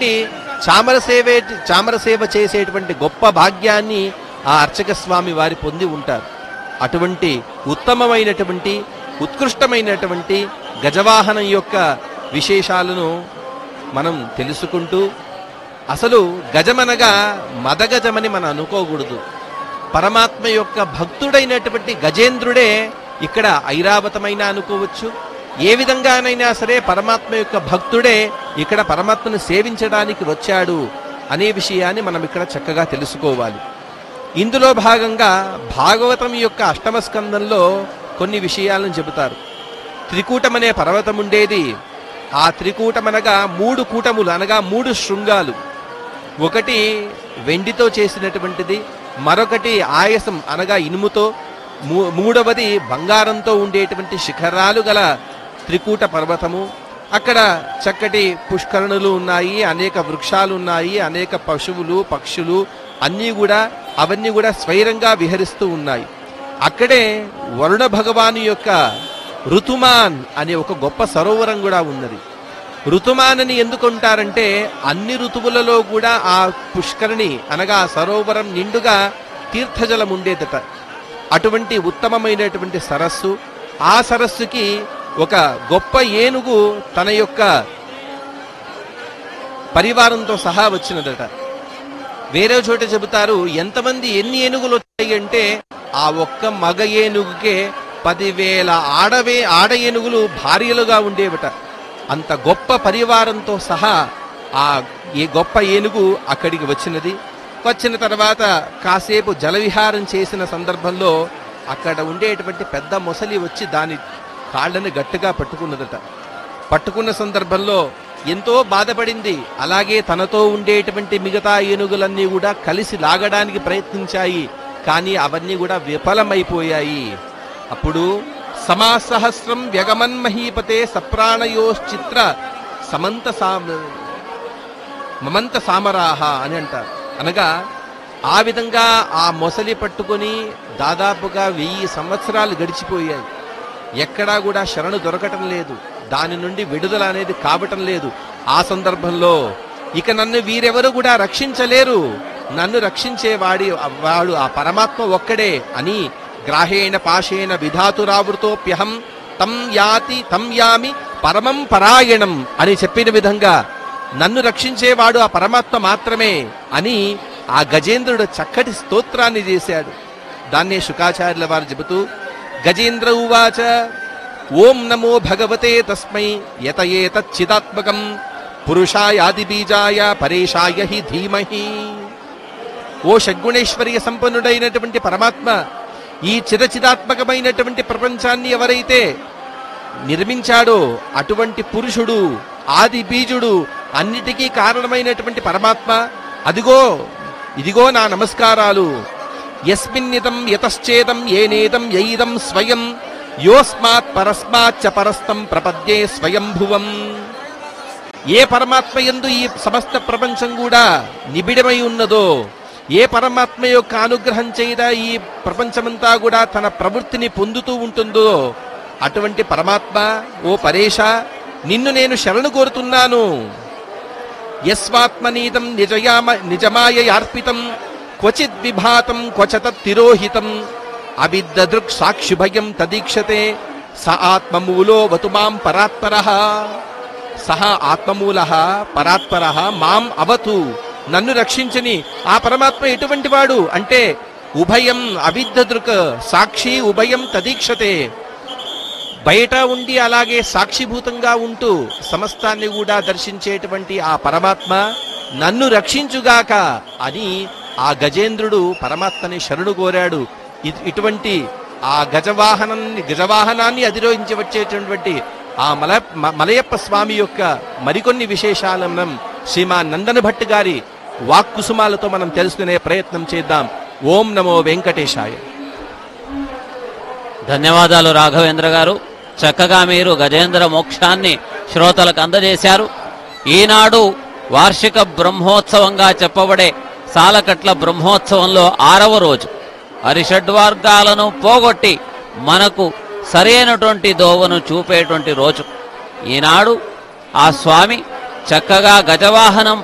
అటువంటి చామర సేవ చేసేటువంటి గొప్ప భాగ్యాన్ని ఆ అర్చక స్వామి వారి పొంది ఉంటారు. అటువంటి ఉత్తమమైనటువంటి ఉత్కృష్టమైనటువంటి గజవాహనం యొక్క విశేషాలను మనం తెలుసుకుంటూ, అసలు గజమనగా మదగజమని మనం అనుకోకూడదు. పరమాత్మ యొక్క భక్తుడైనటువంటి గజేంద్రుడే ఇక్కడ ఐరావతమైన అనుకోవచ్చు. ఏ విధంగానైనా సరే పరమాత్మ యొక్క భక్తుడే ఇక్కడ పరమాత్మను సేవించడానికి వచ్చాడు అనే విషయాన్ని మనం ఇక్కడ చక్కగా తెలుసుకోవాలి. ఇందులో భాగంగా భాగవతం యొక్క అష్టమ స్కందంలో కొన్ని విషయాలను చెబుతారు. త్రికూటమనే పర్వతం ఉండేది. ఆ త్రికూటమనగా 3 కూటములు అనగా 3 శృంగాలు. ఒకటి వెండితో చేసినటువంటిది, మరొకటి ఆయసం అనగా ఇనుముతో, మూడవది బంగారంతో ఉండేటువంటి శిఖరాలు గల త్రికూట పర్వతము. అక్కడ చక్కటి పుష్కరణులు ఉన్నాయి, అనేక వృక్షాలు ఉన్నాయి, అనేక పశువులు పక్షులు అవన్నీ కూడా స్వైరంగా విహరిస్తూ ఉన్నాయి. అక్కడే వరుణ భగవాను యొక్క ఋతుమాన్ అనే ఒక గొప్ప సరోవరం కూడా ఉన్నది. ఋతుమాన్ అని ఎందుకుంటారంటే అన్ని ఋతువులలో కూడా ఆ పుష్కరిణి అనగా సరోవరం నిండుగా తీర్థజలం ఉండేదట. అటువంటి ఉత్తమమైనటువంటి సరస్సు. ఆ సరస్సుకి ఒక గొప్ప ఏనుగు తన యొక్క పరివారంతో సహా వచ్చినదట. వేరే చోట చెబుతారు ఎంతమంది ఎన్ని ఏనుగులు వచ్చాయి అంటే ఆ ఒక్క మగ ఏనుగుకే 10,000 ఆడ ఏనుగులు భార్యలుగా ఉండేవట. అంత గొప్ప పరివారంతో సహా ఈ గొప్ప ఏనుగు అక్కడికి వచ్చిన తర్వాత కాసేపు జలవిహారం చేసిన సందర్భంలో అక్కడ ఉండేటువంటి పెద్ద మొసలి వచ్చి దాని కాళ్ళని గట్టిగా పట్టుకున్నదట. పట్టుకున్న సందర్భంలో ఎంతో బాధపడింది. అలాగే తనతో ఉండేటువంటి మిగతా ఏనుగులన్నీ కూడా కలిసి లాగడానికి ప్రయత్నించాయి. కానీ అవన్నీ కూడా విఫలమైపోయాయి. అప్పుడు సమాసహస్రం వ్యగమన్మహీపతే సప్రాణయోశ్చిత్ర మమంత సామరాహ అని అంటారు. అనగా ఆ విధంగా ఆ మొసలి పట్టుకొని దాదాపుగా 1000 సంవత్సరాలు గడిచిపోయాయి. ఎక్కడా కూడా శరణు దొరకటం లేదు, దాని నుండి విడుదల అనేది కావటం లేదు. ఆ సందర్భంలో ఇక నన్ను వీరెవరు కూడా రక్షించలేరు, నన్ను వాడు ఆ పరమాత్మ ఒక్కడే అని గ్రాహేణ పాశేన విధాతురావృతోప్యహం తం యామి పరమం పరాయణం అని చెప్పిన విధంగా నన్ను రక్షించేవాడు ఆ పరమాత్మ మాత్రమే అని ఆ గజేంద్రుడు చక్కటి స్తోత్రాన్ని చేశాడు. దాన్నే శుకాచార్యుల వారు చెబుతూ గజేంద్ర ఉవాచ ఓం నమో భగవతే తస్మై యతయేతచ్చిదాత్మకం పురుషాయాదిబీజాయ పరేషాయ హి ధీమహి. ఓ షడ్గుణేశ్వర్య సంపన్నుడైనటువంటి పరమాత్మ, ఈ చిరచిదాత్మకమైనటువంటి ప్రపంచాన్ని ఎవరైతే నిర్మించాడో అటువంటి పురుషుడు, ఆది బీజుడు, అన్నిటికీ కారణమైనటువంటి పరమాత్మ, ఇదిగో నా నమస్కారాలు. యస్మిన్నితం యతశ్చేదం ఏనేదం యైదం స్వయం యోస్మాత్ పరస్మాచ్చ పరస్తం ప్రపద్యే స్వయంభువం. ఏ పరమాత్మ యందు ఈ సమస్త ప్రపంచం కూడా నిబిడమై ఉన్నదో, ఏ పరమాత్మ యొక్క అనుగ్రహం చేత ఈ ప్రపంచమంతా కూడా తన ప్రవృత్తిని పొందుతూ ఉంటుందో అటువంటి పరమాత్మ, ఓ పరేష, నిన్ను నేను శరణు కోరుతున్నాను. యస్వాత్మనీతం నిజమాయయార్పితం క్వచిద్ విభాతం క్వచత తిరోహితం అవిద్దదృక్ సాక్షిభయం తదీక్షతే స ఆత్మమూలో వతు మాం పరాత్పరః. సహ ఆత్మమూలః పరాత్పరః మాం అవతు, నన్ను రక్షించని. ఆ పరమాత్మ ఎటువంటి వాడు అంటే ఉభయం అవిద్దదృక్ సాక్షి ఉభయం తదీక్షతే. బయట ఉండి అలాగే సాక్షిభూతంగా ఉంటూ సమస్తాన్ని కూడా దర్శించేటువంటి ఆ పరమాత్మ నన్ను రక్షించుగాక అని ఆ గజేంద్రుడు పరమాత్మని శరణు కోరాడు. ఇటువంటి ఆ గజవాహనాన్ని అధిరోహించి వచ్చేటటువంటి ఆ మలయప్ప స్వామి యొక్క మరికొన్ని విశేషాలను మనం శ్రీమాన్ నందన భట్ గారి వాక్కుసుమాలతో మనం తెలుసుకునే ప్రయత్నం చేద్దాం. ఓం నమో వెంకటేశాయ. ధన్యవాదాలు రాఘవేంద్ర గారు. చక్కగా మీరు గజేంద్ర మోక్షాన్ని శ్రోతలకు అందజేశారు. ఈనాడు వార్షిక బ్రహ్మోత్సవంగా చెప్పబడే సాలకట్ల బ్రహ్మోత్సవంలో 6వ రోజు. అరిషడ్వర్గాలను పోగొట్టి మనకు సరైనటువంటి దోవను చూపేటువంటి రోజు ఈనాడు. ఆ స్వామి చక్కగా గజవాహనం